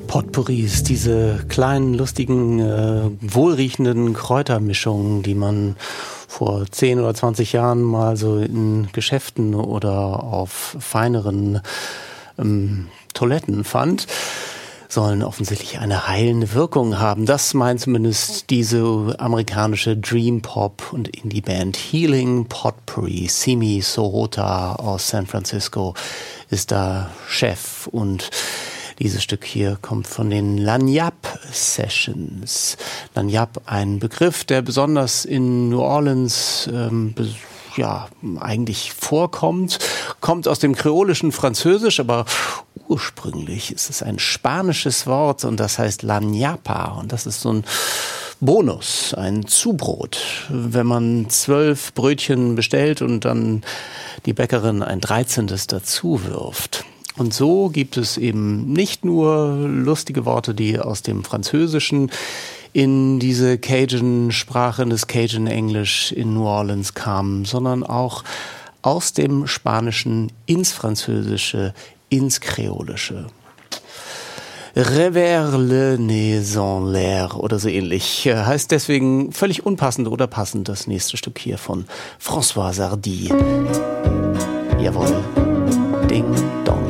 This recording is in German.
Potpourris, diese kleinen, lustigen, wohlriechenden Kräutermischungen, die man vor 10 oder 20 Jahren mal so in Geschäften oder auf feineren Toiletten fand, sollen offensichtlich eine heilende Wirkung haben. Das meint zumindest diese amerikanische Dream Pop und Indie Band Healing Potpourri. Simi Sohota aus San Francisco ist da Chef, und dieses Stück hier kommt von den Lagniappe Sessions. Lagniappe, ein Begriff, der besonders in New Orleans eigentlich vorkommt, kommt aus dem kreolischen Französisch, aber ursprünglich ist es ein spanisches Wort und das heißt Lagniapa, und das ist so ein Bonus, ein Zubrot. Wenn man 12 Brötchen bestellt und dann die Bäckerin ein 13. dazu wirft. Und so gibt es eben nicht nur lustige Worte, die aus dem Französischen in diese Cajun-Sprache, in das Cajun-Englisch in New Orleans kamen, sondern auch aus dem Spanischen ins Französische, ins Kreolische. Revers le nez en l'air oder so ähnlich. Heißt deswegen völlig unpassend oder passend das nächste Stück hier von François Sardy. Jawohl. Ding Dong.